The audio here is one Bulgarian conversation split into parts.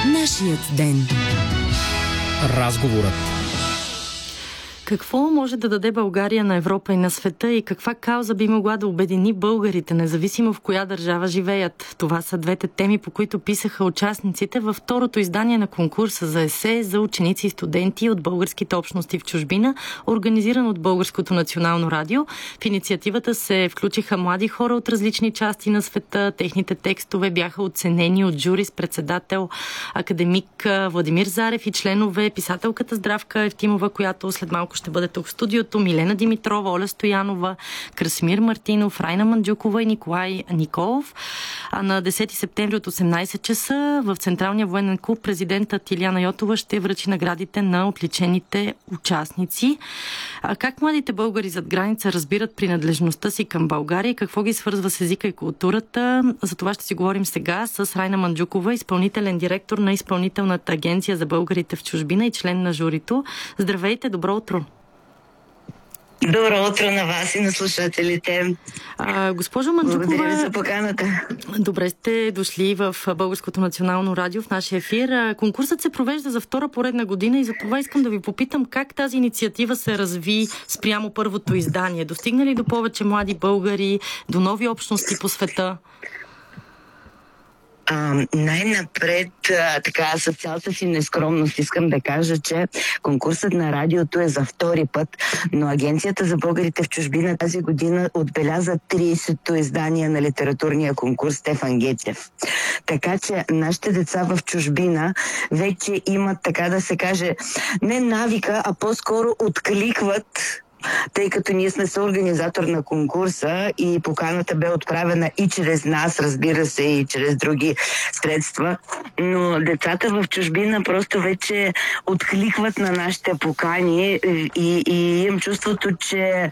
Нашият ден. Разговорът. Какво може да даде България на Европа и на света и каква кауза би могла да обедини българите, независимо в коя държава живеят? Това са двете теми, по които писаха участниците във второто издание на конкурса за есе за ученици и студенти от българските общности в чужбина, организиран от Българското национално радио. В инициативата се включиха млади хора от различни части на света. Техните текстове бяха оценени от жури с председател академик Владимир Зарев и членове писателката Здравка Евтимова, която след малко ще бъде тук в студиото, Милена Димитрова, Оля Стоянова, Красимир Мартинов, Райна Манджукова и Николай Николов. А на 10 септември от 18 часа в Централния военен клуб президентът Илияна Йотова ще връчи наградите на отличените участници. Как младите българи зад граница разбират принадлежността си към България и какво ги свързва с езика и културата? За това ще си говорим сега с Райна Манджукова, изпълнителен директор на Изпълнителната агенция за българите в чужбина и член на журито. Здравейте, добро утро! Добро утро на вас и на слушателите. Госпожо Манджукова, благодаря ви за поканата. Добре сте дошли в Българското национално радио, в нашия ефир. Конкурсът се провежда за втора поредна година и за това искам да ви попитам как тази инициатива се разви спрямо първото издание. Достигна ли до повече млади българи, до нови общности по света? Най-напред, така, с цялата си нескромност искам да кажа, че конкурсът на радиото е за втори път, но Агенцията за българите в чужбина тази година отбеляза 30-то издание на литературния конкурс Стефан Гетев. Така че нашите деца в чужбина вече имат, така да се каже, не навика, а по-скоро откликват, тъй като ние сме съорганизатор на конкурса и поканата бе отправена и чрез нас, разбира се, и чрез други средства, но децата в чужбина просто вече откликват на нашите покани и имам чувството, че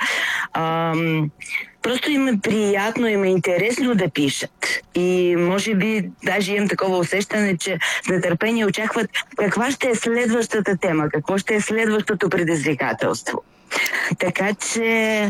просто им е приятно, им е интересно да пишат. И може би даже имам такова усещане, че с нетърпение очакват каква ще е следващата тема, какво ще е следващото предизвикателство. Така че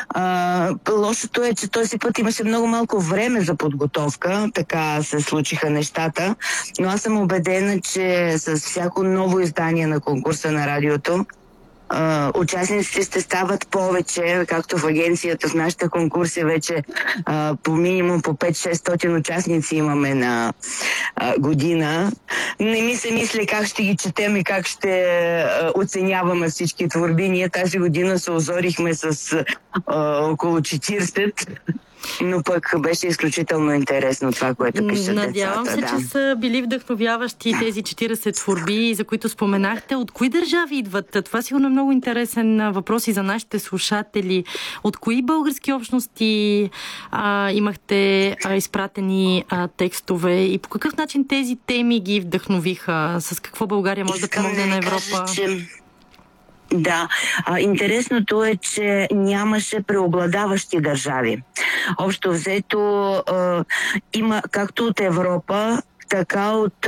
лошото е, че този път имаше много малко време за подготовка, така се случиха нещата, но аз съм убедена, че с всяко ново издание на конкурса на радиото участниците ще стават повече, както в агенцията, в нашите конкурси вече по минимум по 5-600 участници имаме на година. Не ми се мисли как ще ги четем и как ще оценяваме всички творби. Ние тази година се озорихме с около 40. Но пък беше изключително интересно това, което пишат децата. Надявам се, че са били вдъхновяващи тези 40 творби, за които споменахте. От кои държави идват? Това сигурно е много интересен въпрос и за нашите слушатели. От кои български общности имахте изпратени текстове и по какъв начин тези теми ги вдъхновиха? С какво България може да помогне на Европа? Да, интересното е, че нямаше преобладаващи държави. Общо взето има както от Европа, така от